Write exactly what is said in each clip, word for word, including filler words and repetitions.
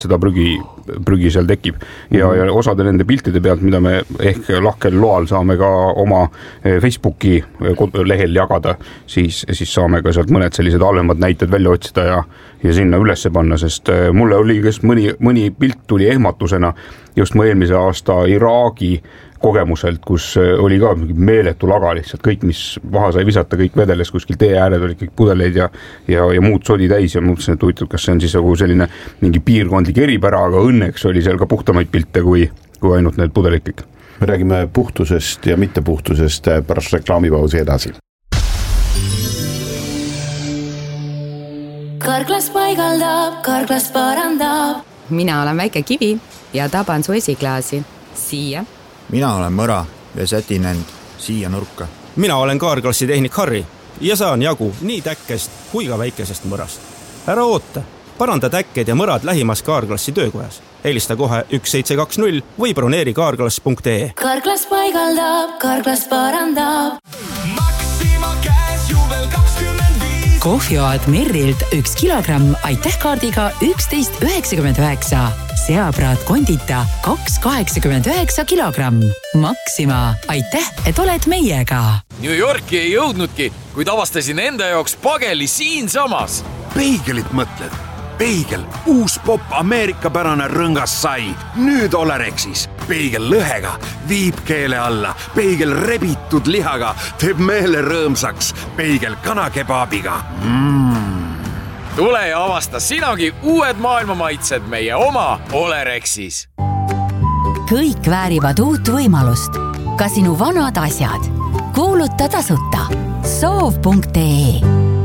seda prügi, prügi seal tekib ja, ja osade nende piltide pealt, mida me ehk lahkel loal saame ka oma Facebooki lehel jagada, siis, siis saame ka sealt mõned sellised halvemad näited välja otsida ja, ja sinna ülesse panna, sest mulle oli kes mõni, mõni pilt tuli ehmatusena just mu eelmise aasta Iraagi kogemuselt, kus oli ka meeletu laga lihtsalt, kõik mis vaha sai visata, kõik vedeles kuskil tee ääred olid kõik pudeleid ja, ja, ja muud sodi täis ja mõtlesin, et huvitav, kas see on siis nagu selline mingi piirkondlik eripära, aga õnneks oli seal ka puhtamaid pilte kui, kui ainult need pudelid kõik. Me räägime puhtusest ja mittepuhtusest pärast reklaamipausi edasi. Karklas paigaldab, Karklas parandab. Mina olen väike kivi ja taban su esiklaasi. Siia. Mina olen mõra ja sätin end siia nurka. Mina olen Kaarklassi tehnik Harri ja saan jagu nii täkkest kui ka väikesest mõrast. Ära oota, paranda täkked ja mõrad lähimas Kaarklassi töökojas. Helista kohe üks seitse kaks null või broneeri kaarklass punkt ee. Karklas paigaldab, Karklas parandab. Maxima käes juvel kakskümmend viis. Kohvioad Merrilt üks kilogramm aitäh kaardiga üksteist üheksakümmend üheksa. Seapraat kondita kaks kaheksakümmend üheksa kilogramm. Maxima, aitäh, et oled meiega. New Yorki ei jõudnudki, kuid avastasin enda jaoks pageli siin samas. Peigelit mõtled. Peigel, uus pop ameerikapärane rõngas sai. Nüüd Olerexis. Peigel lõhega, viib keele alla. Peigel rebitud lihaga, teeb meele rõõmsaks. Peigel kanakebaabiga. Mm. Tule ja avasta sinagi uued maailmamaitsed meie oma Olerexis. Kõik väärivad uut võimalust. Ka sinu vanad asjad. Kuuluta tasuta. soov punkt ee.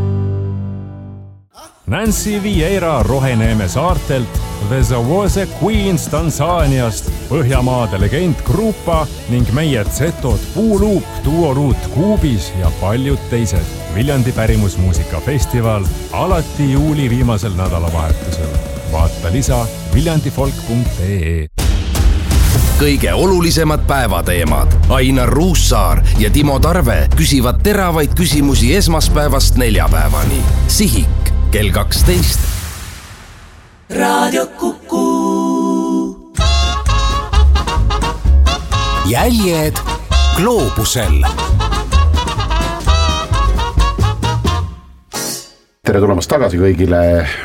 Nancy Vieira Roheneeme saartelt, The Zawose Queens Tansaaniast, Põhjamaade legend Grupa ning meie Zetod Puuluup, Duoruut Kuubis ja paljud teised. Viljandi pärimusmuusikafestival alati juuli viimasel nädalavahetusel. Vaata lisa viljandifolk punkt ee. Kõige olulisemad päevateemad. Ainar Ruussaar ja Timo Tarve küsivad teravaid küsimusi esmaspäevast neljapäevani. Sihik kell kaksteist. Raadio Kuku. Jäljed gloobusel. Tere tulemast tagasi kõigile.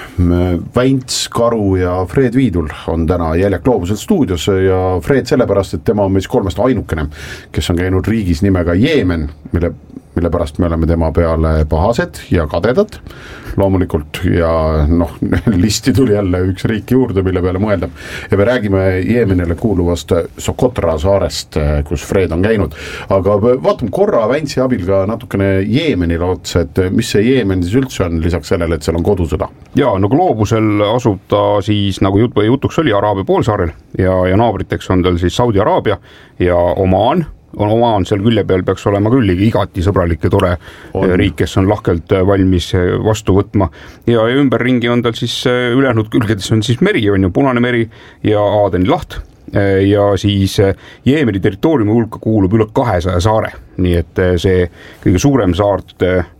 Väints, Karu ja Fred Viidul on täna Jäljed gloobusel stuudios ja Fred sellepärast, et tema on meis kolmest ainukene, kes on käinud riigis nimega Jeemen, mille, mille pärast me oleme tema peale pahased ja kadedad loomulikult ja noh, listi tuli jälle üks riik juurde, mille peale mõelda. Ja me räägime Jeemenile kuuluvast Socotra saarest, kus Fred on käinud. Aga vaatame korra Väintsi abil ka natukene Jeemenile otsa, et mis see Jeemen siis üldse on lisaks sellele, et seal on kodusõda? Jaa, no gloobusel asub ta siis, nagu jut, jutuks oli, Araabia poolsaarel ja, ja naabriteks on tal siis Saudi Araabia ja Omaan. Omaan seal külje peal peaks olema küll igati sõbralik ja tore on. Riik, kes on lahkelt valmis vastu võtma ja, ja ümberringi on tal siis ülejäänud külgedes on siis meri, on ju Punane meri ja Aadeni laht ja siis Jeemeni territooriumi hulka kuulub üle kahesaja saare, nii et see kõige suurem saart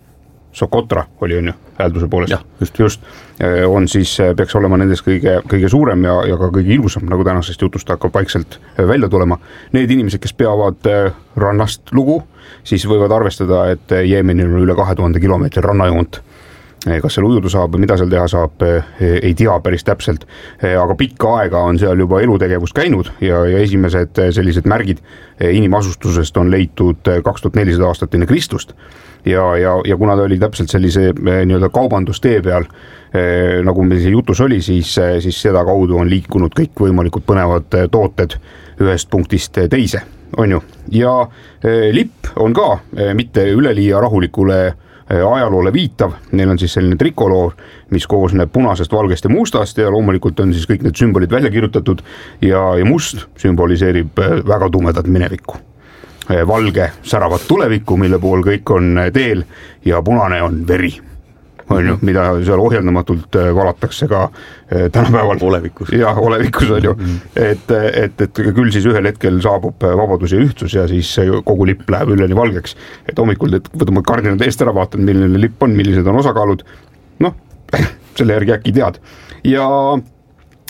Socotra oli on ju häälduse poolest, ja, just, just on siis, peaks olema nendes kõige, kõige suurem ja, ja ka kõige ilusam, nagu tänasest jutust hakkab vaikselt välja tulema. Need inimesed, kes peavad rannast lugu, siis võivad arvestada, et Jeemenil on üle kahe tuhande kilomeetri rannajoont. Kas seal ujuda saab, mida seal teha saab, ei tea päris täpselt, aga pikka aega on seal juba elutegevus käinud ja, ja esimesed sellised märgid inimasustusest on leitud kaks tuhat nelisada aastat enne Kristust. Ja, ja, ja kuna ta oli täpselt sellise nii-öelda kaubandustee peal, nagu meil see jutus oli, siis, siis seda kaudu on liikunud kõik võimalikud põnevad tooted ühest punktist teise, on ju. Ja lipp on ka mitte üleliia rahulikule ajaloole viitav, neil on siis selline trikoloor, mis koosneb punasest, valgest ja mustast ja loomulikult on siis kõik need sümbolid välja kirjutatud ja, ja must sümboliseerib väga tumedat minevikku. Valge säravat tulevikku, mille pool kõik on teel ja punane on veri, on ju, mida seal ohjeldamatult valatakse ka tänapäeval. Olevikus. Ja, olevikus on ju, et, et, et küll siis ühel hetkel saabub vabadus ja ühtsus ja siis kogu lipp läheb üleni valgeks. Et hommikul et võtame kardinad eest ära vaatan, milline lipp on, millised on osakaalud, noh, selle järgi äkki tead. Ja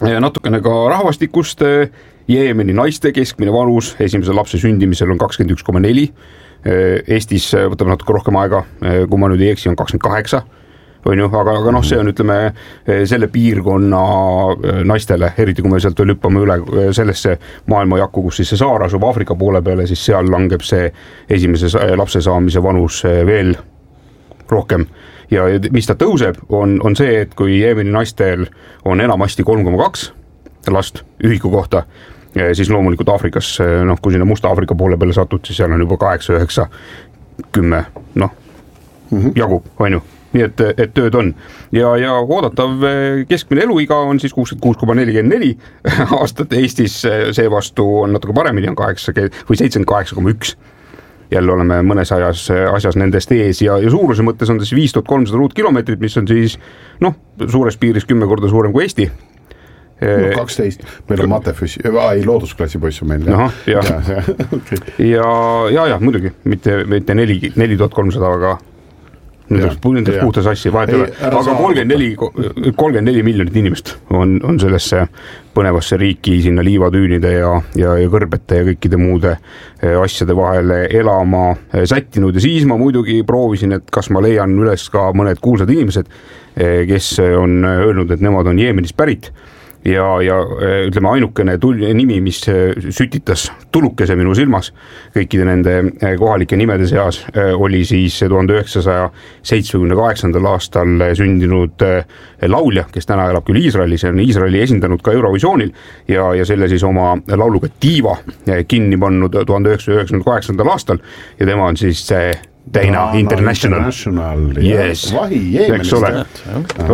natukene ka rahvastikust. Jeemeni naiste keskmine vanus esimese lapse sündimisel on kakskümmend üks koma neli. Eestis võtab natuke rohkem aega, kui ma nüüd ei eksi, on kakskümmend kaheksa. On ju, aga, aga noh, see on, ütleme, selle piirkonna naistele, eriti kui me sealt veel hüppame üle sellesse maailmajakku, kus siis see saar asub Aafrika poole peale, siis seal langeb see esimese lapse saamise vanus veel rohkem. Ja mis ta tõuseb, on, on see, et kui Jeemeni naistel on enamasti kolm koma kaks last ühiku kohta, siis loomulikult Aafrikas, noh, kui sinna Musta Aafrika poole peale satud, siis seal on juba kaheksa, üheksa, kümme, noh, mm-hmm. jagu, on ju. Nii et, et tööd on. Ja, ja oodatav keskmine eluiga on siis kuuskümmend kuus koma nelikümmend neli aastat. Eestis see vastu on natuke paremini, on kaheksa või seitsekümmend kaheksa koma üks. Jälle oleme mõnes ajas, asjas nendest ees ja, ja suuruse mõttes on siis viis tuhat kolmsada ruutkilomeetrit, mis on siis noh, suures piiris kümme korda suurem kui Eesti. No, kaksteist, meil on matefüüsi, ei loodusklassi poiss on meil. Aha, ja, ja, ja, okay. ja, ja, ja muidugi, mitte, mitte neli tuhat kolmsada, aga nendest puhta sassi, vahet ei ole, aga kolmkümmend neli miljonit inimest on, on sellesse põnevasse riiki sinna liivatüünide ja, ja, ja kõrbete ja kõikide muude asjade vahele elama sättinud ja siis ma muidugi proovisin, et kas ma leian üles ka mõned kuulsad inimesed, kes on öelnud, et nemad on Jeemenist pärit. Ja, ja ütleme ainukene tul- nimi, mis sütitas tulukese minu silmas kõikide nende kohalike nimede seas, oli siis tuhande üheksasaja seitsmekümne kaheksandal aastal sündinud laulja, kes täna elab küll Iisraelis ja on Iisraeli esindanud ka Eurovisioonil ja, ja selle siis oma lauluga Diva kinni pannud tuhande üheksasaja üheksakümne kaheksandal aastal ja tema on siis see Dana no, International, International yes. Vahi Jeemenist.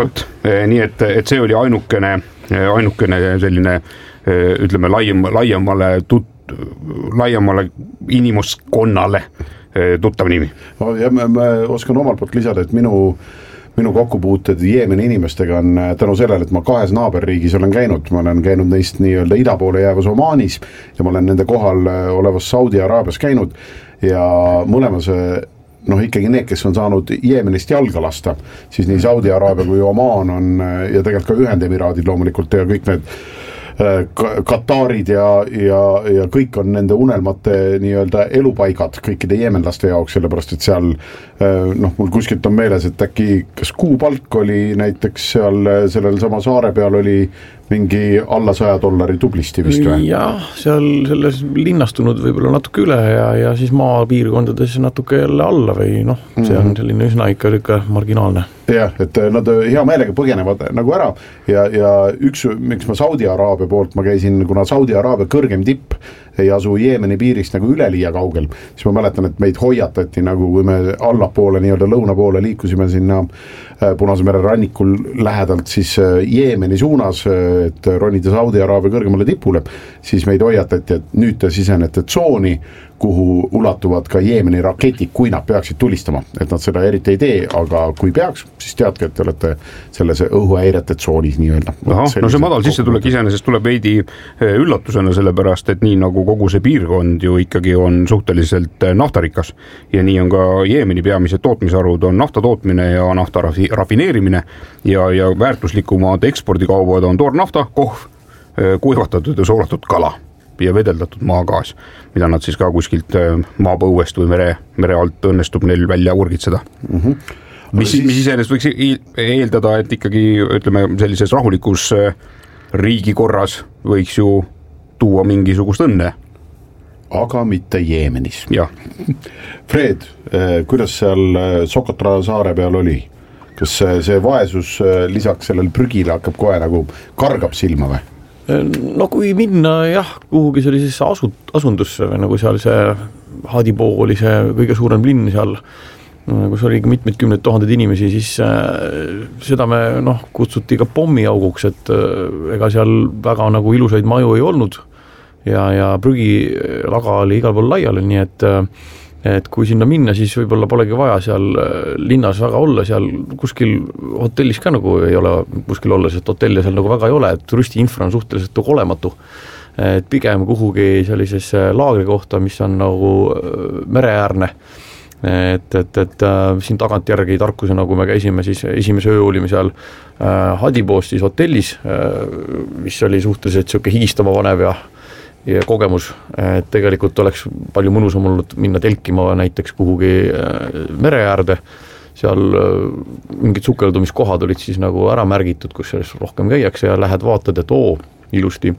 Nii et, et see oli ainukene ainukene selline, ütleme, laiem, laiemale, tut, laiemale inimuskonnale tuttav nimi. Ja ma, ma oskan omalt poolt lisada, et minu, minu kokkupuuted Jeemeni inimestega on tänu sellele, et ma kahes naaberriigis olen käinud. Ma olen käinud neist nii-öelda ida poole jäävas Omaanis ja ma olen nende kohal olevas Saudi Araabias käinud ja mõlemas noh, ikkagi need, kes on saanud Jeemenist jalga lasta, siis nii Saudi Araabia kui Omaan on ja tegelikult ka Ühendemiraadid loomulikult ja kõik need Katarid ja, ja, ja kõik on nende unelmate nii-öelda elupaigad kõikide jeemenlaste jaoks, sellepärast et seal noh, mul kuskilt on meeles, et äkki kas kuupalk oli näiteks seal sellel sama saare peal oli mingi alla saja dollari tublisti vist või? Jah, seal selles linnastunud võib-olla natuke üle ja, ja siis maapiirkondades natuke jälle alla või noh, see on selline üsna ikka, ikka marginaalne. Jah, et nad hea meelega põgenevad nagu ära ja, ja üks, miks ma Saudi Araabia poolt ma käisin, kuna Saudi Araabia kõrgem tipp ei asu Jeemeni piirist nagu üleliia kaugel, siis ma mäletan, et meid hoiatati nagu, kui me allapoole, nii-öelda lõuna poole liikusime sinna Punase mere rannikul lähedalt siis Jeemeni suunas, et ronida Saudi Araabia kõrgemale tipule, siis meid hoiatati, et nüüd te sisenete tsooni, kuhu ulatuvad ka Jeemeni raketid, kui nad peaksid tulistama, et nad seda eriti ei tee, aga kui peaks, siis teadke, et te olete selles õhuhäirete tsoonis nii-öelda. Aha, no see madal sissetulek iseenesest tuleb veidi üllatusena sellepärast, et nii nagu kogu see piirkond ju ikkagi on suhteliselt naftarikas ja nii on ka Jeemeni peamised tootmisarvud on nafta tootmine ja nafta rafineerimine ja, ja väärtuslikumad ekspordikaubad on toornafta, kohv, kuivatatud ja soolatud kala ja vedeldatud maagaas, mida nad siis ka kuskilt maapõuest või mere, mere alt õnnestub neil välja urgitseda. Mm-hmm. Mis, siis... mis iseenesest võiks eeldada, et ikkagi ütleme sellises rahulikus riigikorras võiks ju tuua mingisugust õnne. Aga mitte Jeemenis. Jah. Fred, kuidas seal Socotra saare peal oli? Kas see vaesus lisaks sellel prügile hakkab kohe nagu kargab silma või? No kui minna jah, kuhugi sellisesse asut, asundusse või nagu seal see Hadipoo oli see kõige suurem linn seal, kus oli mitmed kümned tuhanded inimesi, siis seda me noh, kutsuti ka pommiauguks, et ega seal väga nagu ilusaid maju ei olnud ja, ja prügilaga oli igal pool laiali, nii et et kui sinna minna, siis võib-olla polegi vaja seal linnas väga olla, seal kuskil hotellis ka nagu ei ole kuskil olla, sest hotelle seal nagu väga ei ole, et turisti infra on suhteliselt nagu olematu. Et pigem kuhugi sellisesse laagri kohta, mis on nagu mereäärne et, et, et äh, siin tagantjärgi tarkusena, kui me käisime, siis esimese öö olime seal äh, Hadipoos siis hotellis, äh, mis oli suhteliselt siuke higistama vanev ja, ja kogemus, et tegelikult oleks palju mõnusam olnud minna telkima näiteks kuhugi äh, mere äärde, seal äh, mingid sukeldumiskohad olid siis nagu ära märgitud, kus selles rohkem käiakse ja lähed vaatad, et oo, ilusti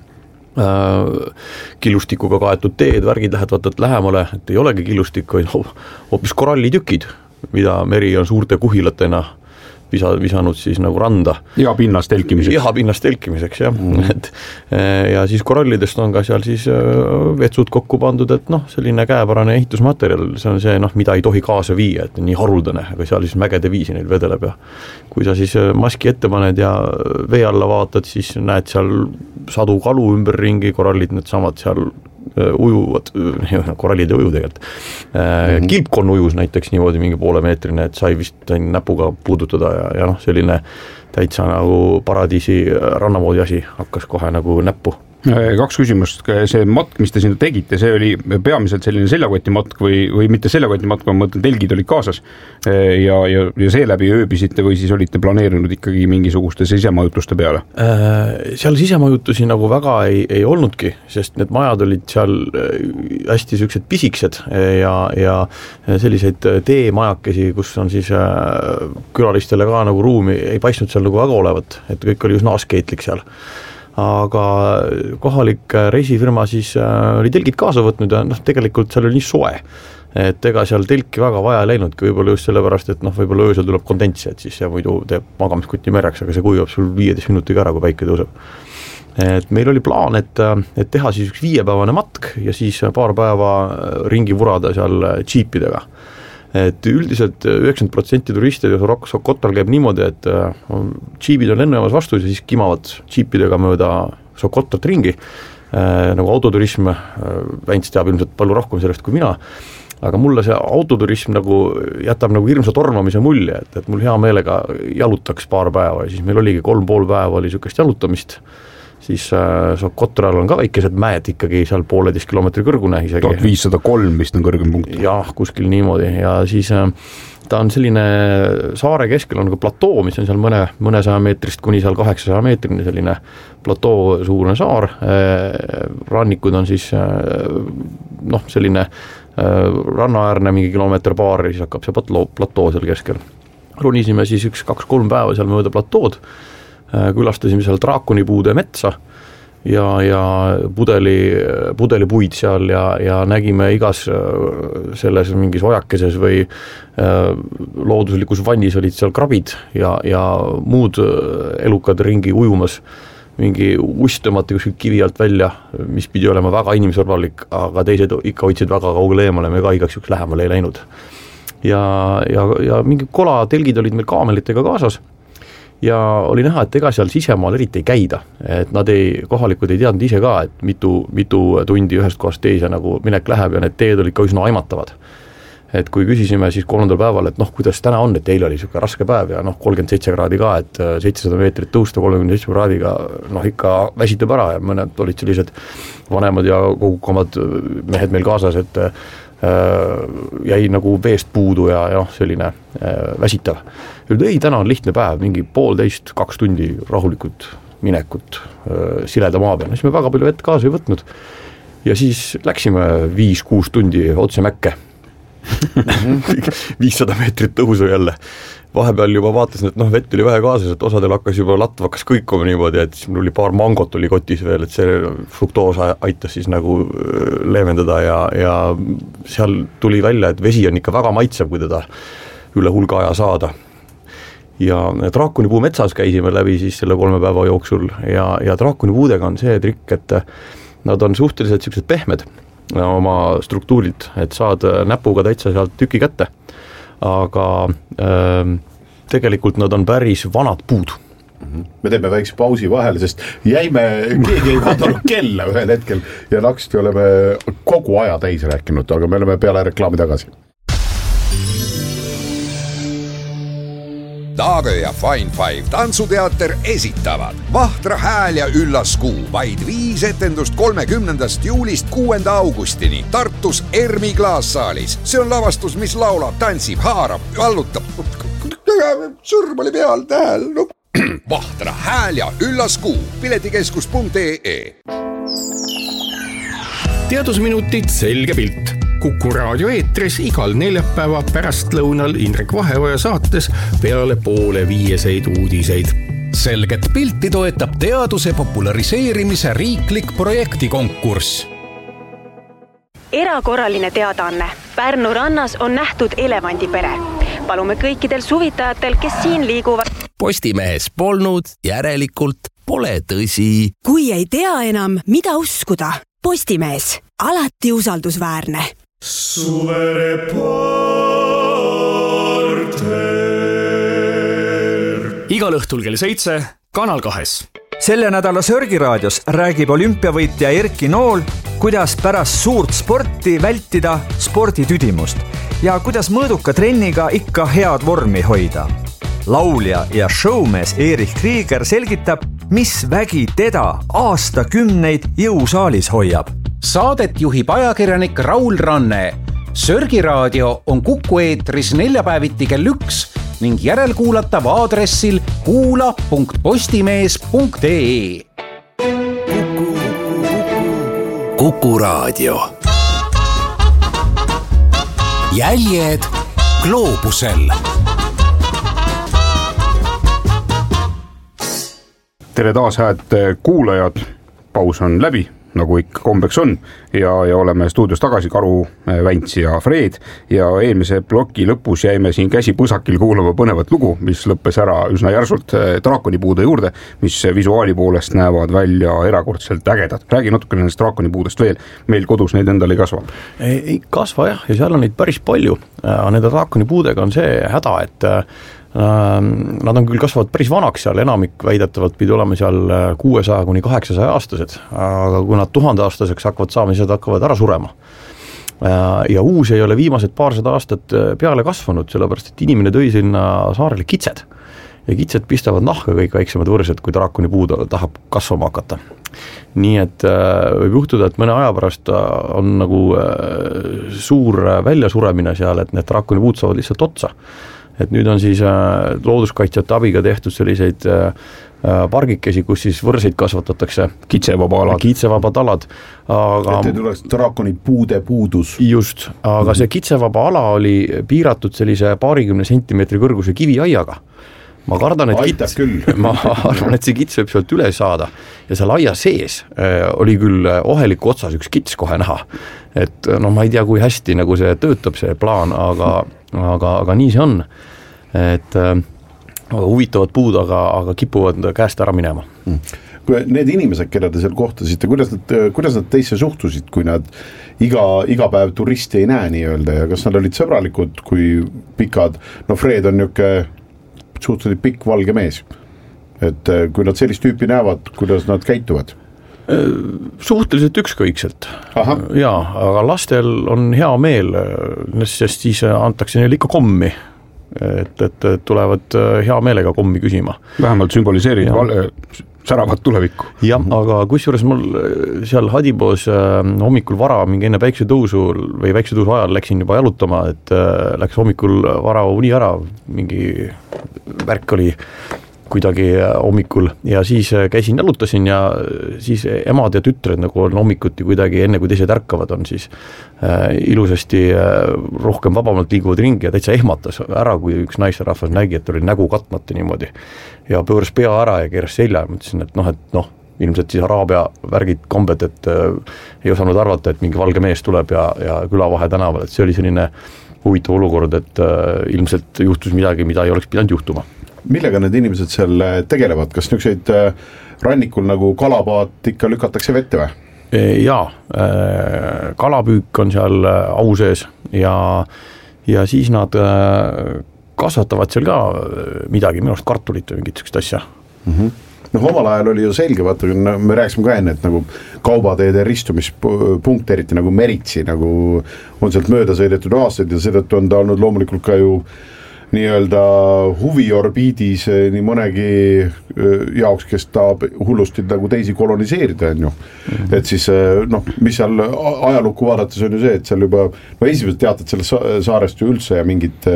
killustikuga kaetud teed, värgid lähed vaatad lähemale, et ei olegi killustik, vaid hoopis korallitükid, mida meri on suurte kuhilatena visa, visanud siis nagu randa. Ja pinnast telkimiseks. Ja pinnast telkimiseks, jah. Mm. Et, ja siis korallidest on ka seal siis vetsud kokku pandud, et noh, selline käepärane ehitusmaterjal, see on see, noh, mida ei tohi kaasa viia, et nii haruldane, aga seal siis mägede viisi neil vedeleb ja kui sa siis maski ette paned ja vee alla vaatad, siis näed seal sadu kalu ümberringi, korallid need samad seal ujuvad, korallid ei uju tegelikult. Mm-hmm. Kilpkonn ujus näiteks niimoodi mingi poole meetrine, et sai vist näpuga puudutada ja, ja noh, selline täitsa nagu paradiisi rannamoodi asi hakkas kohe nagu näppu. Kaks küsimust, see matk, mis te sinna tegite, see oli peamiselt selline seljakoti matk või, või mitte seljakoti matk, ma mõtlen, telgid olid kaasas ja, ja, ja seeläbi ööbisite või siis olite planeerinud ikkagi mingisuguste sisemajutuste peale? Seal sisemajutusi nagu väga ei, ei olnudki, sest need majad olid seal hästi sellised pisiksed ja, ja selliseid teemajakesi, kus on siis külalistele ka nagu ruumi, ei paistnud seal nagu väga olevat, et kõik oli üsna askeetlik seal. Aga kohalik reisifirma siis oli telgid kaasa võtnud ja noh, tegelikult seal oli nii soe, et ega seal telki väga vaja ei läinudki, võib-olla just sellepärast, et noh, võib-olla öösel tuleb kondents, et siis see muidu teeb magamiskoti mereks, aga see kuivab sul viieteist minutiga ära, kui päike tõuseb. Et meil oli plaan, et, et teha siis üks viiepäevane matk ja siis paar päeva ringi vurada seal džiipidega. Et üldiselt üheksakümmend protsenti turiste ja Sokotal käib niimoodi, et džiibid on lennujaamas vastu ja siis kimavad džiipidega mööda Sokotat ringi, nagu autoturism, Väints teab ilmselt palju rohkem sellest kui mina, aga mulle see autoturism nagu jätab nagu hirmsa tormamise mulje, et, et mul hea meelega jalutaks paar päeva ja siis meil oligi kolm pool päeva oli sükest jalutamist, siis äh, Sokotral on ka väikesed mäed ikkagi seal pooleteist kilomeetri kõrgune isegi. tuhat viissada kolm vist on kõrgem punkt. Jah, kuskil niimoodi ja siis äh, ta on selline saare keskel on ka platoo, mis on seal mõne, mõne saja meetrist kuni seal kaheksasaja meetrini selline platoo suurune saar, äh, rannikud on siis äh, noh, selline äh, rannaäärne mingi kilomeeter paar ja siis hakkab see platoo, platoo seal keskel. Runisime siis üks, kaks, kolm päeva seal mööda platood, külastasime seal draakonipuude metsa ja, ja pudeli, pudelipuid seal ja, ja nägime igas selles mingis ojakeses või looduslikus vannis olid seal krabid ja, ja muud elukad ringi ujumas, mingi ust tõmmati kuskilt kivi alt välja, mis pidi olema väga inimsõbralik, aga teised ikka hoidsid väga kaugele eemale, me ka igaks juks lähemale ei läinud. Ja, ja, ja mingi kola telgid olid meil kaamelitega kaasas, ja oli näha, et ega seal sisemaal eriti ei käida, et nad ei, kohalikud ei teadnud ise ka, et mitu, mitu tundi ühest kohast teise nagu minek läheb ja need teed olid ka üsna aimatavad. Et kui küsisime siis kolmandal päeval, et noh, kuidas täna on, et eile oli siuke raske päev ja noh, kolmkümmend seitse kraadi ka, et seitsesada meetrit tõusta kolmekümne seitse kraadiga, noh ikka väsitab ära ja mõned olid sellised vanemad ja kogukamad mehed meil kaasas, et äh, jäi nagu veest puudu ja, ja selline äh, väsitav. Üld, ei, täna on lihtne päev, mingi poolteist, kaks tundi rahulikult minekut äh, sileda maa peal, siis me väga palju vett kaasa ei võtnud ja siis läksime viis-kuus tundi otse mäkke. viissada meetrit tõusu jälle. Vahepeal juba vaatasin, et noh, vett oli vähe kaasas, et osadel hakkas juba latv hakkas kõikuma niimoodi, et siis mul oli paar mangot oli kotis veel, et see fruktoos aitas siis nagu leevendada ja, ja seal tuli välja, et vesi on ikka väga maitsev, kui teda üle hulga aja saada. Ja draakonipuu metsas käisime läbi siis selle kolme päeva jooksul ja, ja draakonipuudega on see trikk, et nad on suhteliselt sellised pehmed oma struktuurilt, et saad näpuga täitsa sealt tüki kätte, aga äh, tegelikult nad on päris vanad puud. Me teeme väikse pausi vahele, sest jäime, keegi ei vaadanud kella ühel hetkel ja naksti oleme kogu aja täis rääkinud, aga me oleme peale reklaami tagasi. Daagö ja Fine Five tantsuteater esitavad Vahtra hääl ja üllas kuu. Vaid viis etendust kolmekümnendast juulist kuuenda augustini Tartus Ermi klaassaalis. See on lavastus, mis laulab, tantsib, haarab, vallutab. Sõrm oli peal, tähel. No. Vahtra hääl ja üllas kuu. piletikeskus punkt ee. Teadusminutid selge pilt. Kuku raadio eetris igal neljapäeva pärastlõunal Indrek Vaheoja saates peale poole viieseid uudiseid. Selget pilti toetab teaduse populariseerimise riiklik projektikonkurss. Erakorraline teadaanne. Pärnu rannas on nähtud elevandipere. Palume kõikidel suvitajatel, kes siin liiguvad. Postimehes polnud, järelikult pole tõsi. Kui ei tea enam, mida uskuda. Postimees, alati usaldusväärne. Suvereporter. Igal õhtul kell seitse, Kanal kahes. Selle nädala Sörgiraadios räägib olümpiavõitja Erki Nool, kuidas pärast suurt sporti vältida sporditüdimust ja kuidas mõõduka trenniga ikka head vormi hoida. Laulja ja showmees Erich Krieger selgitab, mis vägi teda aastakümneid jõusaalis hoiab. Saadet juhib ajakirjanik Raul Ranne. Sörgiraadio on Kuku eetris neljapäeviti kell üks ning järelkuulatav aadressil kuula punkt postimees punkt ee. Kuku raadio. Jäljed gloobusel. Tere taas, hääd kuulajad. Paus on läbi, nagu ikka kombeks on ja, ja oleme stuudios tagasi Karu, Vänts ja Fred ja eelmise ploki lõpus jäime siin käsi põsakil kuulama põnevat lugu, mis lõppes ära üsna järsult draakonipuude juurde, mis visuaali poolest näevad välja erakordselt ägedad. Räägi natuke nendest draakonipuudest veel, meil kodus neid endal ei kasva. Ei, ei kasva jah, ja seal on neid päris palju. Nende draakonipuudega on see häda, et nad on küll kasvavad päris vanaks seal, enamik väidetavalt pidi olema seal kuuesaja kuni kaheksasaja aastased, aga kui nad tuhande aastaseks hakkavad saama, siis nad hakkavad ära surema. Ja uus ei ole viimased paarsada aastat peale kasvanud, sellepärast et inimene tõi sinna saarele kitsed. Ja kitsed pistavad nahka kõik väiksemad võrsed, kui draakonipuud tahab kasvama hakata. Nii et võib juhtuda, et mõne aja pärast on nagu suur väljasuremine seal, et need draakonipuud saavad lihtsalt otsa. Et nüüd on siis looduskaitsjate abiga tehtud selliseid pargikesi, kus siis võrseid kasvatatakse. Kitsevaba alad. Kitsevabad alad. Aga, et ei tuleks draakoni puude puudus. Just, aga see kitsevaba ala oli piiratud sellise paarikümne sentimeetri kõrguse kiviaiaga. Ma kardan, et kits, ma arvan, et see kits võib sealt üle saada ja seal aia sees oli küll oheliku otsas üks kits kohe näha. Et no ma ei tea, kui hästi nagu see töötab see plaan, aga, aga, aga nii see on. Et äh, huvitavad puud, aga, aga kipuvad käest ära minema. Kui need inimesed, keda te seal kohtasite, kuidas nad, kuidas nad teisse suhtusid, kui nad iga, iga päev turisti ei näe nii öelda ja kas nad olid sõbralikud, kui pikad, no Fred on niuke suhteliselt pikk valge mees, et kui nad sellist tüüpi näevad, kuidas nad käituvad? Suhteliselt ükskõikselt. Jaa, aga lastel on hea meel, sest siis antakse neile ikka kommi, et, et tulevad hea meelega kommi küsima. Vähemalt sümboliseerid vale, säravat tulevikku. Jah, aga kusjuures mul seal Hadipoos hommikul vara mingi enne päiksetõusu või päiksetõusu ajal läksin juba jalutama, et läks hommikul vara uni ära, mingi värk oli kuidagi hommikul ja siis käisin jalutasin ja siis emad ja tütred nagu on hommikuti kuidagi enne kui teised ärkavad on siis äh, ilusasti äh, rohkem vabamalt liiguvad ringi ja täitsa ehmatas ära, kui üks naisterahvas nägi, et oli nägu katmata niimoodi ja pööras pea ära ja keeras selja ja mõtlesin, et noh, et noh, ilmselt siis araabia värgid kombed, et äh, ei osanud arvata, et mingi valge mees tuleb ja, ja külavahe tänaval, et see oli selline huvitav olukord, et äh, ilmselt juhtus midagi, mida ei oleks pidanud juhtuma. Millega need inimesed seal tegelevad? Kas niisuguseid rannikul nagu kalapaat ikka lükatakse vette või? Jaa, kalapüük on seal au sees ja, ja siis nad kasvatavad seal ka midagi, minu arust kartulit või mingit sellist asja. Mm-hmm. No omal ajal oli ju selge, vaata, me rääksime ka enne, et nagu kaubateede ristumispunkt eriti nagu Meritsi nagu on sealt mööda sõidetud aastaid ja seetõttu on ta olnud loomulikult ka ju nii-öelda huviorbiidis nii mõnegi jaoks, kes tahab hullusti nagu teisi koloniseerida, on ju. Mm-hmm. Et siis noh, mis seal ajalukku vaadates on ju see, et seal juba, no esimesed teatad sellest saarest ju üldse ja mingid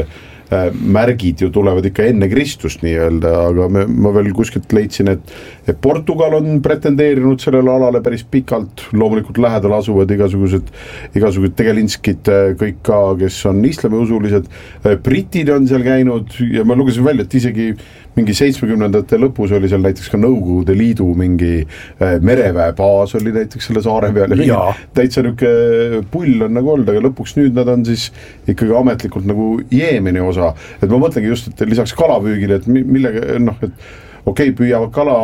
märgid ju tulevad ikka enne Kristust nii-öelda, aga me, ma veel kuskilt leidsin, et, et Portugal on pretendeerinud sellele alale päris pikalt, loomulikult lähedal asuvad igasugused, igasugused tegelinskid kõik ka, kes on islamiusulised, britid on seal käinud ja ma lugesin välja, et isegi mingi seitsmekümnendate lõpus oli seal näiteks ka Nõukogude Liidu mingi mereväebaas oli näiteks selle saare peal ja täitsa niuke pull on nagu olnud, aga lõpuks nüüd nad on siis ikkagi ametlikult nagu Jeemeni osa, et ma mõtlengi just, et lisaks kalapüügile, et millega, noh, et okei, okay, püüavad kala,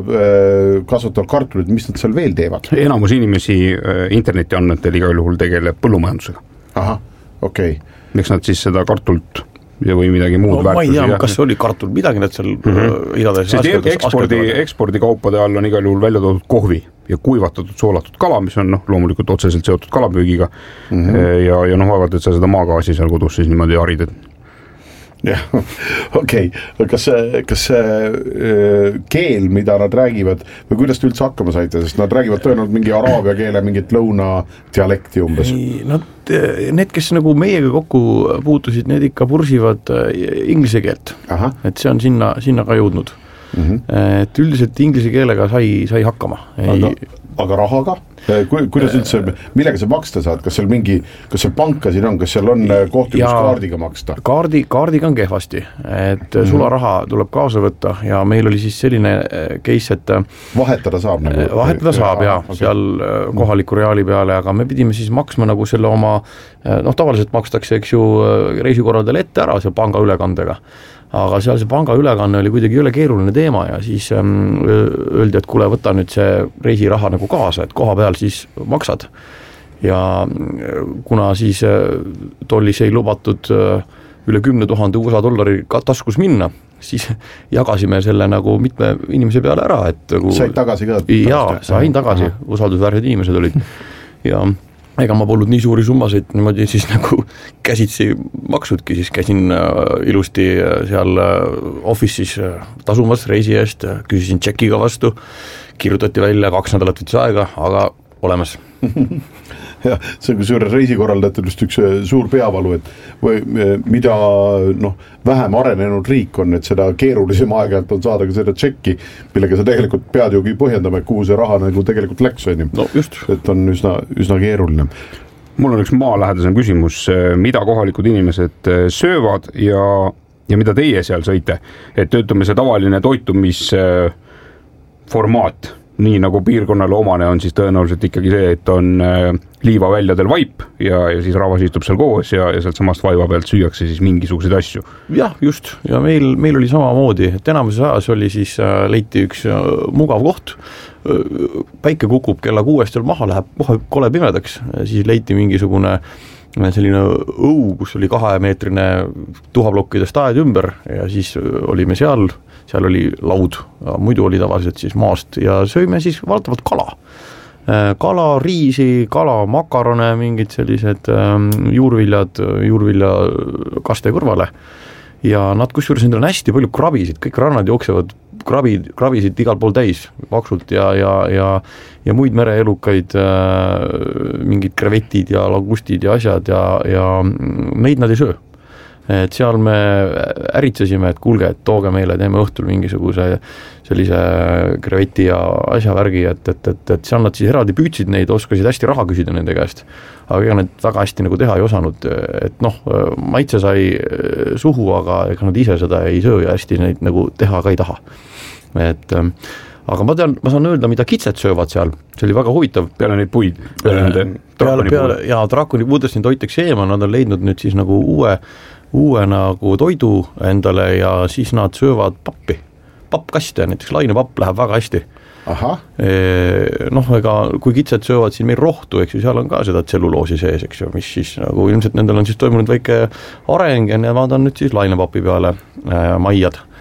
kasvatavad kartulit, mis nad seal veel teevad? Enamus inimesi interneti andmetel igal juhul tegeleb põllumajandusega. Aha, okei. Okay. Miks nad siis seda kartult ja või midagi muud no, väärtusi. Ma ei tea, kas oli kartul midagi, need seal mm-hmm. idades askeldus, ekspordi, ekspordikaupade all on igal juhul välja toodud kohvi ja kuivatatud soolatud kala, mis on noh, loomulikult otseselt seotud kalapüügiga mm-hmm. ja, ja noh, vaevalt, et sa seda maagaasi seal kodus siis niimoodi harid, et jah, okei, okay. kas see, kas see äh, keel, mida nad räägivad või kuidas te üldse hakkama saite, sest nad räägivad tõenäoliselt mingi araabia keele, mingit lõuna dialekti umbes. Ei, nad, need, kes nagu meiega kokku puutusid, need ikka pursivad inglise keelt. Aha. Et see on sinna, sinna ka jõudnud. Mm-hmm. Et üldiselt inglise keelega sai, sai hakkama. Ei... Aga, aga rahaga? Ku, kuidas üldse, millega sa maksta saad? Kas seal mingi, kas seal panka siin on, kas seal on kohti, kus kaardiga maksta? Kaardi, kaardiga on kehvasti, et mm-hmm. sularaha tuleb kaasa võtta ja meil oli siis selline case, et vahetada saab nagu? Vahetada saab, jah, okay. Seal kohaliku reaali peale, aga me pidime siis maksma nagu selle oma, noh, tavaliselt makstakse, eks ju, reisikorraldajale ette ära seal panga ülekandega. Aga seal see panga ülekanne oli kuidagi üle keeruline teema ja siis ähm, öeldi, et kuule, võta nüüd see reisiraha nagu kaasa, et koha peal siis maksad. Ja kuna siis tollis ei lubatud üle kümne tuhande U S A dollari taskus minna, siis jagasime selle nagu mitme inimese peale ära. Et nagu, said tagasi ka? Jaa, sain tagasi, usaldusväärsed inimesed olid ja ega ma polnud nii suuri summasid niimoodi siis nagu käsitsi maksudki, siis käisin ilusti seal office'is tasumas reisi eest, küsisin tšekiga vastu, kirjutati välja kaks nädalat võttis aega, aga olemas. Ja see on suure reisikorraldatud just üks suur peavalu, et või mida noh, vähem arenenud riik on, et seda keerulisem aeg-ajalt on saada ka seda tšekki, millega sa tegelikult pead jugi põhjendama, et kuhu see raha nagu tegelikult läks, on ju. No just. Et on üsna, üsna keeruline. Mul on üks maalähedasem küsimus, mida kohalikud inimesed söövad ja, ja mida teie seal sõite, et ütleme see tavaline toitumisformaat, nii nagu piirkonnale omane on siis tõenäoliselt ikkagi see, et on liivaväljadel vaip ja, ja siis rahvas istub seal koos ja, ja sealt samast vaiva pealt süüakse siis mingisuguseid asju. Jah, just. Ja meil, meil oli samamoodi, et enamuses ajas oli siis, leiti üks mugav koht, päike kukub kella kuuest seal maha, läheb kohe kole pimedaks, siis leiti mingisugune selline õu, kus oli kahemeetrine tuhaplokkidest aed ümber ja siis olime seal, seal oli laud, muidu oli tavaliselt siis maast ja söime siis valdavalt kala. Kala, riisi, kala, makarone, mingid sellised juurviljad, juurvilja kaste kõrvale ja nad kusjuures nendel on hästi palju krabisid, kõik rannad jooksevad krabid, krabisid igal pool täis vaksult ja, ja, ja, ja muid mereelukaid, mingid krevetid ja langustid ja asjad ja, ja neid nad ei söö. Et seal me äritsesime, et kulge, et tooge meile, teeme õhtul mingisuguse sellise kreveti ja asjavärgi, et, et, et, et seal nad siis eraldi püütsid neid, oskasid hästi raha küsida nende käest, aga ega need väga hästi nagu teha ei osanud, et noh, maitse sai suhu, aga ega nad ise seda ei söö ja hästi neid nagu teha ka ei taha. Et aga ma tean, ma saan öelda, mida kitsed söövad seal, see oli väga huvitav. Peale neid puid, peale nende peale, peale, ja draakoni puudest siin toiteks eema, nad on leidnud nüüd siis nagu uue uue nagu toidu endale ja siis nad söövad pappi, pappkaste, näiteks lainepapp läheb väga hästi. Aha. E, noh, ega kui kitsed söövad siin meil rohtu, eks ju, seal on ka seda tselluloosi sees, eks ju, mis siis nagu ilmselt nendel on siis toimunud väike areng ja nemad on nüüd siis lainepapi peale äh, maiad.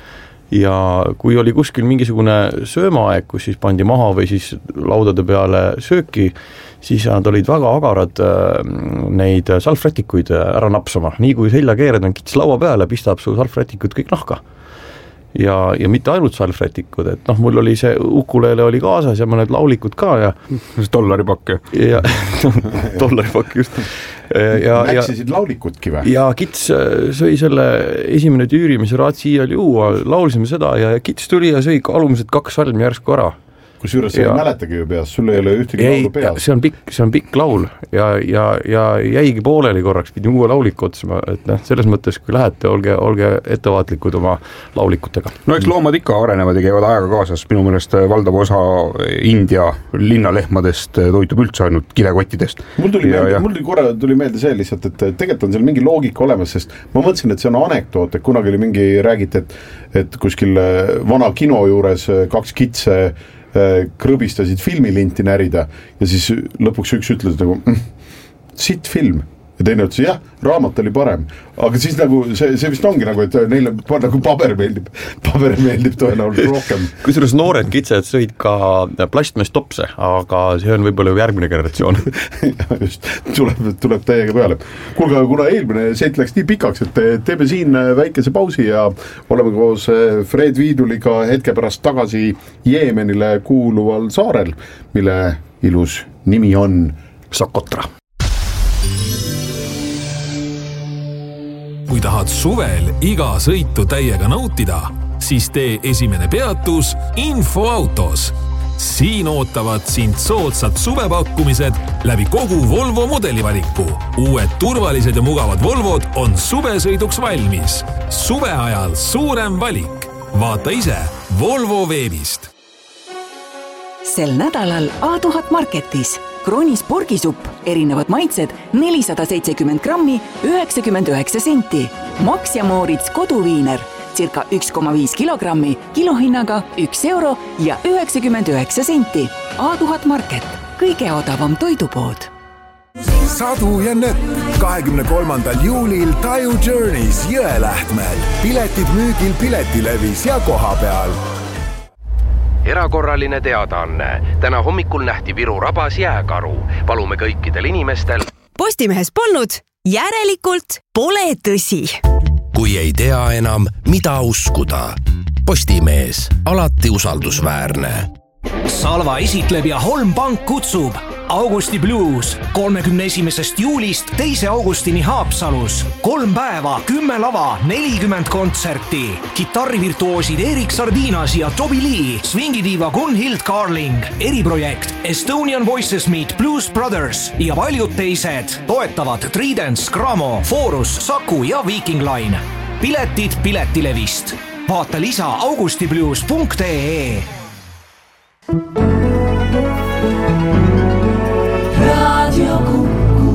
ja kui oli kuskil mingisugune söömaaeg, kus siis pandi maha või siis laudade peale sööki, siis nad olid väga agarad neid salvrätikuid ära napsama. Nii kui selja keered on kits laua peale, pistab su salvrätikud kõik nahka. Ja, ja mitte ainult salvrätikud, et noh, mul oli see ukulele oli kaasas ja mõned laulikud ka ja see dollaripakk ja dollaripakk just ja, Läksisid laulikudki või? Ja kits sõi selle esimene tüüri, mis raatsi iial juua, laulsime seda ja kits tuli ja sõi alumised kaks salmi järsku ära. Kusjuures sa ei mäletagi ju peas, sul ei ole ühtegi laulu peas. See on pikk, see on pikk laul ja, ja, ja jäigi pooleli korraks, pidi uue lauliku otsima, et noh, selles mõttes, kui lähete, olge, olge ettevaatlikud oma laulikutega. No eks loomad ikka arenevad ja käivad ajaga kaasas, minu meelest valdav osa India linnalehmadest toitub üldse ainult kilekottidest. Mul tuli, ja, meelde, ja... mul tuli korra tuli meelde see lihtsalt, et tegelikult on seal mingi loogika olemas, sest ma mõtlesin, et see on anekdoot, et kunagi oli mingi räägiti, et, et kuskil vana kino juures kaks kitse krõbistasid filmilinti närida ja siis lõpuks üks ütles nagu mm, sitt film ja teine ütles jah, raamat oli parem, aga siis nagu see, see vist ongi nagu, et neile nagu paber meeldib, paber meeldib tõenäoliselt rohkem. Kusjuures noored kitsed sõid ka plastmeestopse, aga see on võib-olla järgmine generatsioon. Just, tuleb, tuleb täiega peale. Kuulge, kuna eelmine seit läks nii pikaks, et teeme siin väikese pausi ja oleme koos Fred Viiduliga hetke pärast tagasi Jeemenile kuuluval saarel, mille ilus nimi on Socotra. Kui tahad suvel iga sõitu täiega nautida, siis tee esimene peatus Infoautos. Siin ootavad sind soodsad suvepakkumised läbi kogu Volvo modelivaliku. Uued turvalised ja mugavad Volvod on suvesõiduks valmis. Suve ajal suurem valik. Vaata ise Volvo veebist. Sel nädalal A tuhat Marketis. Kroonis porgisupp, erinevad maitsed, nelisada seitsekümmend grammi, üheksakümmend üheksa senti. Max ja Moritz koduviiner, circa üks koma viis kilogrammi, kilohinnaga üks euro ja üheksakümmend üheksa senti. A tuhat Market, kõige odavam toidupood. Sadu ja nöpp kahekümne kolmandal juulil Taju Journeys Jõelähtmel. Piletid müügil Piletilevis ja koha peal. Erakorraline teadaanne. Täna hommikul nähti Viru rabas jääkaru. Palume kõikidel inimestel. Postimehes polnud, järelikult pole tõsi. Kui ei tea enam, mida uskuda. Postimees, alati usaldusväärne. Salva esitleb ja Holm Pank kutsub. Augusti Blues kolmekümne esimesest juulist teise augustini Haapsalus. Kolm päeva, kümme lava, nelikümmend kontserti. Kitarrivirtuoosid Erik Sardinas ja Toby Lee, swingidiiva Gunhild Carling, eriprojekt Estonian Voices Meet Blues Brothers ja paljud teised toetavad Tridents, Gramo, Forus, Saku ja Viking Line. Piletid Piletilevist. Vaata lisa augustiblues punkt ee. Radio Kuku.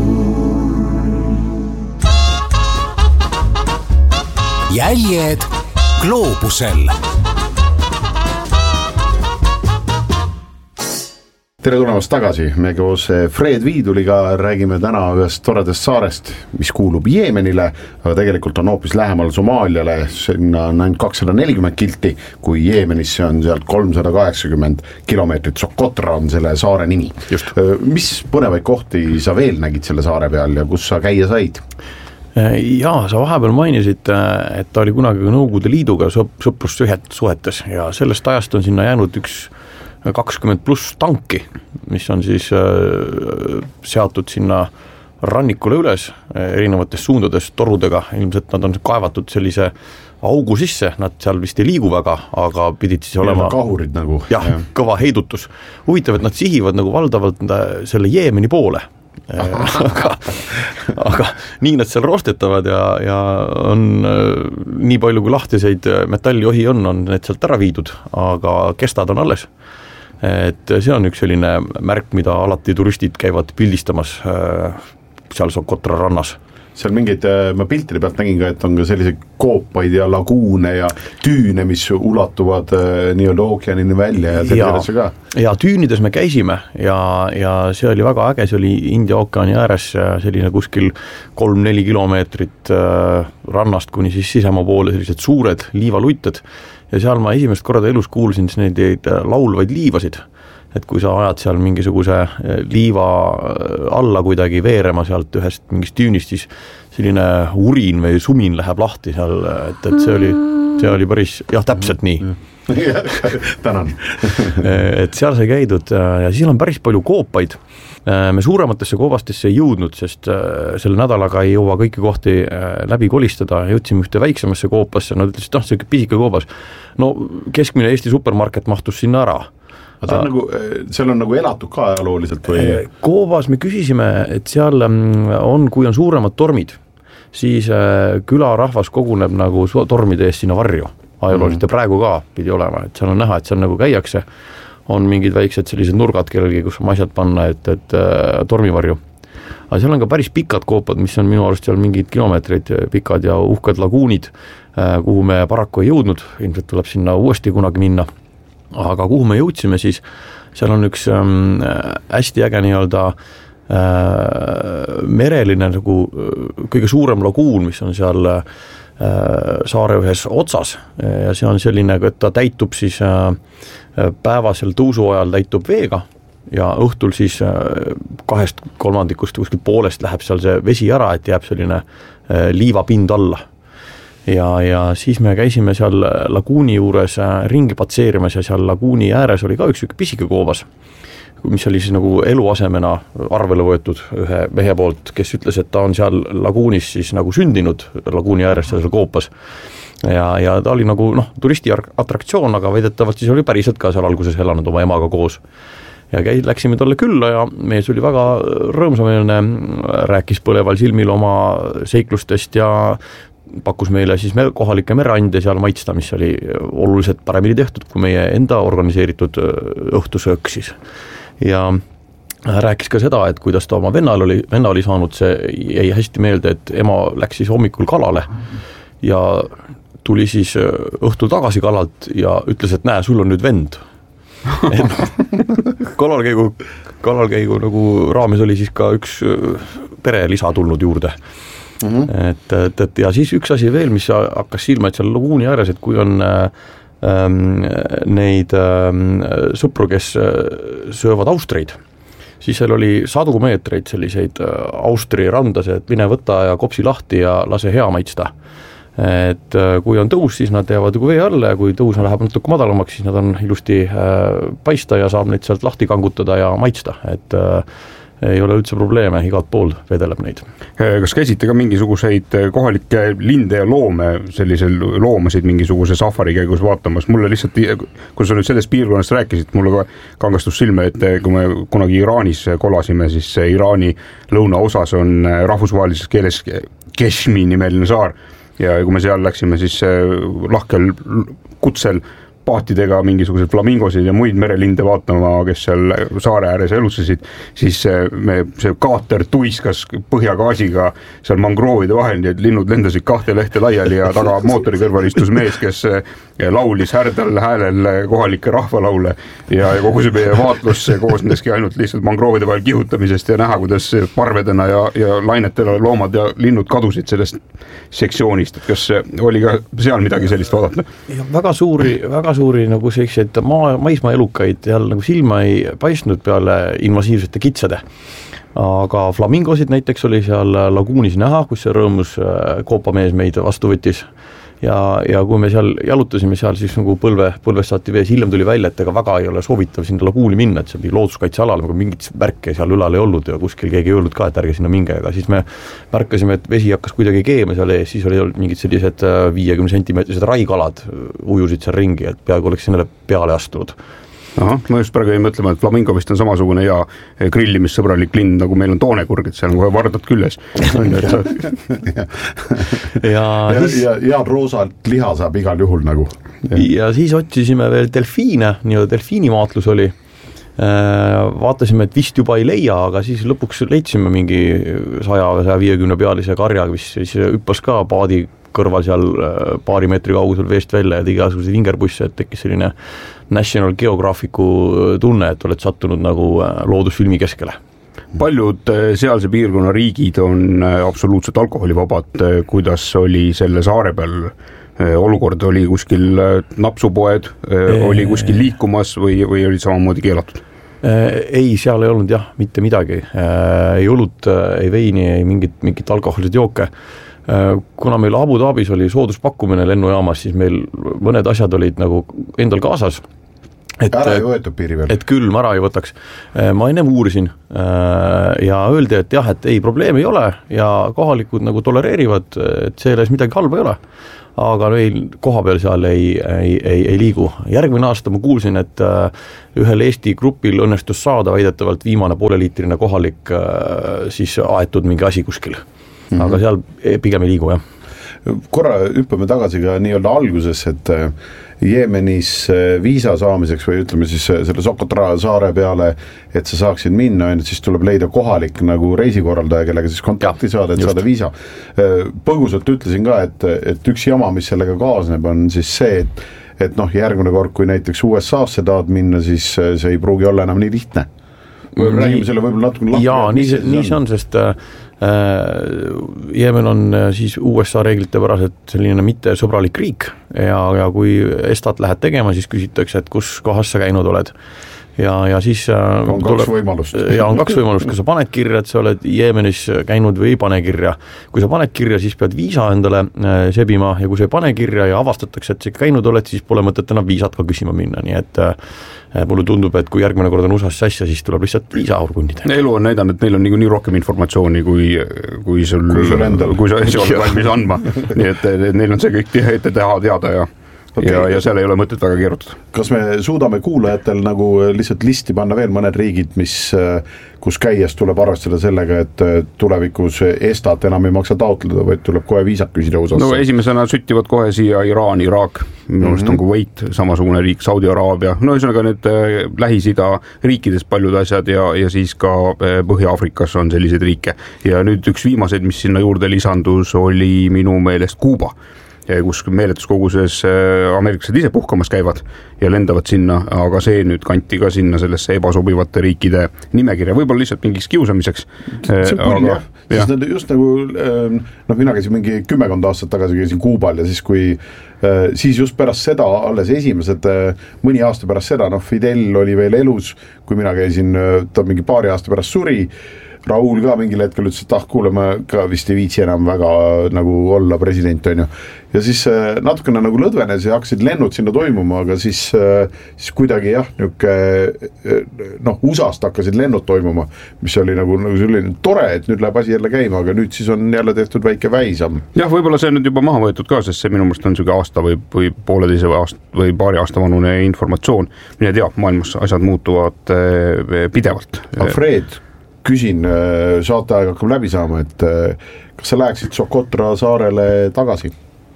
Jäljed gloobusel. Tere tulemast tagasi, me koos Fred Viiduliga räägime täna ühest toredast saarest, mis kuulub Jeemenile, aga tegelikult on hoopis lähemal Somaaliale, sinna on ainult kakssada nelikümmend kilti, kui Jeemenisse on sealt kolmsada kaheksakümmend kilomeetrit. Socotra on selle saare nimi. Just. Mis põnevaid kohti sa veel nägid selle saare peal ja kus sa käia said? Jaa, sa vahepeal mainisid, et ta oli kunagi Nõukogude Liiduga sõprussuhetes ja sellest ajast on sinna jäänud üks kakskümmend pluss tanki, mis on siis äh, seatud sinna rannikule üles erinevates suundades torudega, ilmselt nad on kaevatud sellise augu sisse, nad seal vist ei liigu väga, aga pidid siis olema kahurid nagu. Jah, ja. Kõva heidutus. Huvitav, et nad sihivad nagu valdavalt selle Jeemeni poole. aga, aga nii nad seal roostetavad ja, ja on nii palju kui lahtiseid metalliohi on, on need sealt ära viidud, aga kestad on alles. Et see on üks selline märk, mida alati turistid käivad pildistamas seal Socotra rannas. Seal mingeid, ma piltide pealt nägin ka, et on ka selliseid koopaid ja laguune ja tüüne, mis ulatuvad nii-öelda ookeanini välja ja sellisesse ka. Ja tüünides me käisime ja, ja see oli väga äge, see oli India ookeani ääres selline kuskil kolm-neli kilomeetrit rannast kuni siis sisemaa poole sellised suured liivaluited ja seal ma esimest korda elus kuulsin neid laulvaid liivasid, et kui sa ajad seal mingisuguse liiva alla kuidagi veerema sealt ühest mingist tüünist, siis selline urin või sumin läheb lahti seal, et, et see oli, see oli päris, jah, täpselt nii. Tänan. Et seal sai käidud ja siis on päris palju koopaid. Me suurematesse koobastesse ei jõudnud, sest selle nädalaga ei jõua kõiki kohti läbi kolistada. Jõudsime ühte väiksemasse koopasse, nad ütlesid, noh, see pisike koobas. No keskmine Eesti supermarket mahtus sinna ära. Ta on nagu, seal on nagu elatud ka ajalooliselt või? Koobas me küsisime, et seal on, kui on suuremad tormid, siis külarahvas koguneb nagu tormide eest sinna varju. Ajalooliselt ja praegu ka pidi olema, et seal on näha, et seal nagu käiakse, on mingid väiksed sellised nurgad kellelgi, kus on asjad panna, et, et tormivarju. Aga seal on ka päris pikad koopad, mis on minu arust seal mingid kilomeetrid pikad ja uhkad laguunid, kuhu me paraku ei jõudnud, ilmselt tuleb sinna uuesti kunagi minna. Aga kuhu me jõudsime, siis seal on üks ähm, hästi äge nii-öelda äh, mereline nagu kõige suurem laguun, mis on seal äh, saare ühes otsas ja see on selline, et ta täitub siis päevasel tõusu ajal täitub veega ja õhtul siis kahest kolmandikust kuskilt poolest läheb seal see vesi ära, et jääb selline liivapind alla. Ja, ja siis me käisime seal laguuni juures ringi patseerimas ja seal laguuni ääres oli ka üks pisike koobas, mis oli siis nagu eluasemena arvele võetud ühe mehe poolt, kes ütles, et ta on seal laguunis siis nagu sündinud laguuni ääres seal koopas. Ja, ja ta oli nagu noh, turisti atraktsioon, aga väidetavalt siis oli päriselt ka seal alguses elanud oma emaga koos. Ja käis, läksime talle külla ja mees oli väga rõõmsameelne, rääkis põleval silmil oma seiklustest ja pakkus meile siis kohalikke merande seal maitsta, mis oli oluliselt paremini tehtud kui meie enda organiseeritud õhtusöök siis. Ja rääkis ka seda, et kuidas ta oma vennal oli, venna oli saanud, see jäi hästi meelde, et ema läks siis hommikul kalale ja tuli siis õhtul tagasi kalalt ja ütles, et näe, sul on nüüd vend. kalalkäigu, kalalkäigu nagu raames oli siis ka üks pere lisa tulnud juurde. Mm-hmm. Et, et, et, ja siis üks asi veel, mis hakkas silma, et seal laguuni ääres, et kui on ähm, neid ähm, sõpru, kes söövad austreid, siis seal oli sadu meetreid selliseid austri randas, et mine võta ja kopsi lahti ja lase hea maitsta. Et kui on tõus, siis nad jäävad vee alla ja kui tõus läheb natuke madalamaks, siis nad on ilusti paista ja saab neid sealt lahti kangutada ja maitsta, et ei ole üldse probleeme, igalt pool vedeleb neid. Kas käisite ka mingisuguseid kohalikke linde ja loome, sellisel loomasid mingisuguse safari käigus vaatamas? Mulle lihtsalt, kui sa nüüd sellest piirkonnast rääkisid, mulle kangastus silme, et kui me kunagi Iraanis kolasime, siis Iraani lõunaosas on rahvusvahelises keeles Keshmi nimeline saar ja kui me seal läksime, siis lahkel kutsel paatidega mingisuguseid flamingosid ja muid merelinde vaatama, kes seal saare ääres elutsesid, siis me, see kaater tuiskas põhjagaasiga seal mangroovide vahel, nii et linnud lendasid kahte lehte laiali ja taga mootori kõrval istus mees, kes laulis härdal häälel kohalikke rahvalaule ja, ja kogu see meie vaatlus koosneski ainult lihtsalt mangroovide vahel kihutamisest ja näha, kuidas parvedena ja, ja lainetele loomad ja linnud kadusid sellest sektsioonist, et kas oli ka seal midagi sellist vaadata? Ja väga suuri, väga suuri nagu selliseid maa, maismaa elukaid jälle nagu silma ei paistnud peale invasiivsete kitsade. Aga flamingosid näiteks oli seal laguunis näha, kus see rõõmus koopamees meid vastu võttis. Ja, ja kui me seal jalutasime seal, siis nagu põlve, põlvest saati vees, hiljem tuli välja, et ega väga ei ole soovitav sinna laguuni minna, et see oli looduskaitsealal, aga mingit märke seal ülal ei olnud ja kuskil keegi ei öelnud ka, et ärge sinna minge, aga siis me märkasime, et vesi hakkas kuidagi keema seal ees, siis oli mingid sellised viiekümne sentimeetrised raikalad ujusid seal ringi, et peaaegu oleks sinna peale astunud. Aha, ma just praegu ei mõtlema, et Flamingo vist on samasugune ja grillimissõbralik lind, nagu meil on toonekurg, et seal on kohe vardad küljes. ja, ja, ja, ja roosalt liha saab igal juhul nagu. Ja, ja siis otsisime veel delfiine, nii-öelda delfiinimaatlus oli. Vaatasime, et vist juba ei leia, aga siis lõpuks leidsime mingi saja viiekümne pealise karja, mis siis hüppas ka paadi kõrval seal paari meetri kaugusel veest välja ja tegi igasuguse vingerbusse, et tekkis selline National Geographicu tunne, et oled sattunud nagu loodusfilmi keskele. Paljud sealse piirkonna riigid on absoluutselt alkoholivabad, kuidas oli selle saare peal olukord oli kuskil napsupoed, oli kuskil liikumas või, või oli samamoodi keelatud? Ei, seal ei olnud jah, mitte midagi. Ei õlut, ei veini, ei mingit, mingit alkoholid jooke. Kuna meil Abu Dhabis oli sooduspakkumine lennujaamas, siis meil mõned asjad olid nagu endal kaasas. Et, ära ei võetud piiri peal. Et küll ma ära ei võtaks. Ma ennem uurisin ja öeldi, et jah, et ei, probleemi ei ole ja kohalikud nagu tolereerivad, et selles midagi halba ei ole. Aga meil koha peal seal ei, ei, ei, ei liigu. Järgmine aasta ma kuulsin, et ühel Eesti grupil õnnestus saada väidetavalt viimane pooleliitrine kohalik siis aetud mingi asi kuskil. Mm-hmm. Aga seal pigem ei liigu, jah. Korra hüppame tagasi ka nii-öelda alguses, et Jeemenis viisa saamiseks või ütleme siis selle Socotra saare peale, et sa saaksid minna, siis tuleb leida kohalik nagu reisikorraldaja, kellega siis kontakti saada, et just saada viisa. Põgusalt ütlesin ka, et, et üks jama, mis sellega kaasneb, on siis see, et, et noh, järgmine kord, kui näiteks U S A-sse tahad minna, siis see ei pruugi olla enam nii lihtne. Räägime selle võib-olla natuke lahti. Jaa, nii see, nii see on, sest Jeemen on siis U S A reeglite päraselt selline mitte sõbralik riik ja, ja kui estat lähed tegema, siis küsitakse, et kus kohas sa käinud oled. Ja, ja siis on kaks tuleb, võimalust. Ja on kaks võimalust, kui sa paned kirja, et sa oled Jeemenis käinud või ei pane kirja. Kui sa paned kirja, siis pead viisa endale sebima ja kui sa ei pane kirja ja avastatakse, et sa käinud oled, siis pole mõtet enam viisat ka küsima minna, nii et mulle tundub, et kui järgmine kord on U S A-s asja, siis tuleb lihtsalt viisa aurkundida. Elu on näidanud, et neil on nii, nii rohkem informatsiooni, kui, kui sul, kui sul endal, kui sa esi oled valmis andma. Nii et neil on see kõik ette teha teada ja Okay. Ja, ja seal ei ole mõtet väga keerutada. Kas me suudame kuulajatel nagu lihtsalt listi panna veel mõned riigid, mis, kus käies tuleb arvestada sellega, et tulevikus estat enam ei maksa taotleda, vaid tuleb kohe viisat küsida U S A-sse? No esimesena süttivad kohe siia Iraan, Iraak, minu arust mm-hmm. on Kuwait, samasugune riik, Saudi Araabia, no ühesõnaga need Lähis-Ida riikides paljud asjad ja, ja siis ka Põhja-Afrikas on selliseid riike. Ja nüüd üks viimaseid, mis sinna juurde lisandus, oli minu meelest Kuuba, kus meeletus koguses ameeriklased ise puhkamas käivad ja lendavad sinna, aga see nüüd kanti ka sinna sellesse ebasobivate riikide nimekirja, võib-olla lihtsalt mingiks kiusamiseks. See on küll, jah. Sest need just nagu, noh, mina käisin mingi kümmekond aastat tagasi käisin Kuubal ja siis kui siis just pärast seda, alles esimesed mõni aasta pärast seda, noh, Fidel oli veel elus, kui mina käisin, ta mingi paari aasta pärast suri, Raul ka mingil hetkel ütles, et ah, kuule, ma ka vist ei viitsi enam väga nagu olla president, on ju. Ja siis natukene nagu lõdvenes ja hakkasid lennud sinna toimuma, aga siis, siis kuidagi jah, niuke, noh, U S A-st hakkasid lennud toimuma, mis oli nagu, nagu selline tore, et nüüd läheb asi jälle käima, aga nüüd siis on jälle tehtud väike väisam. Jah, võib-olla see on nüüd juba maha võetud ka, sest see minu mõist on süge aasta või, või pooleteise aasta või paari aasta vanune informatsioon. Mine tea, maailmas asjad muutuvad pidevalt. Alfred, küsin, saateaeg hakkab läbi saama, et kas sa läheksid Socotra saarele tagasi?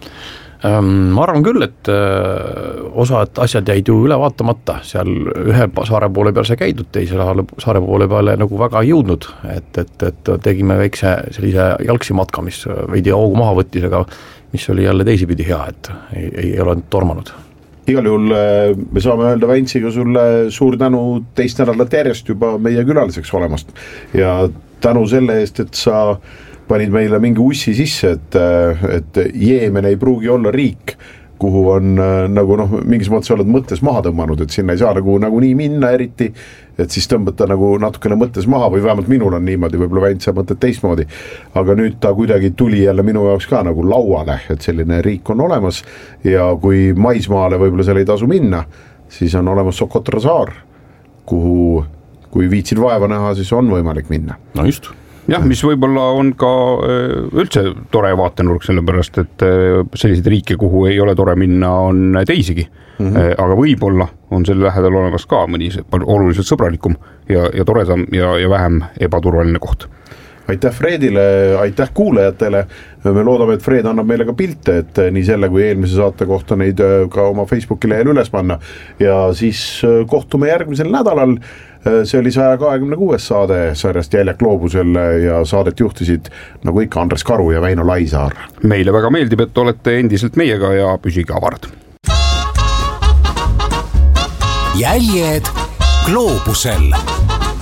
Ma arvan küll, et osad asjad jäid ju üle vaatamata, seal ühe saare poole peal see käidud, teise saare poole peale nagu väga ei jõudnud, et, et, et tegime väikse sellise jalgsi matka, mis veidi augu maha võttis, aga mis oli jälle teisipidi hea, et ei, ei ole tormanud. Igal juhul me saame öelda Väintsiga sulle suur tänu teist nädalat järjest juba meie külaliseks olemast ja tänu selle eest, et sa panid meile mingi ussi sisse, et, et Jeemen ei pruugi olla riik, kuhu on nagu noh, mingis mõttes oled mõttes maha tõmmanud, et sinna ei saa nagu, nagu nii minna eriti, et siis tõmbata nagu natukene mõttes maha või vähemalt minul on niimoodi, võib-olla Väints saab mõtted teistmoodi, aga nüüd ta kuidagi tuli jälle minu jaoks ka nagu lauale, et selline riik on olemas ja kui maismaale võib-olla seal ei tasu minna, siis on olemas Socotra saar, kuhu kui viitsid vaeva näha, siis on võimalik minna. No just. Jah, mis võib-olla on ka üldse tore vaatenurk, sellepärast, et selliseid riike, kuhu ei ole tore minna, on teisigi. Mm-hmm. Aga võib-olla on selle lähedal olemas ka mõni oluliselt sõbralikum ja, ja toredam ja, ja vähem ebaturvaline koht. Aitäh Fredile, aitäh kuulajatele. Me loodame, et Fred annab meile ka pilte, et nii selle kui eelmise saate kohta neid ka oma Facebooki lehel üles panna. Ja siis kohtume järgmisel nädalal. See oli saja kahekümne kuues saade sarjast Jäljak Gloobusel ja saadet juhtisid nagu ikka Andres Karu ja Väino Laisaar. Meile väga meeldib, et olete endiselt meiega ja püsige avarad. Jäljed Gloobusel.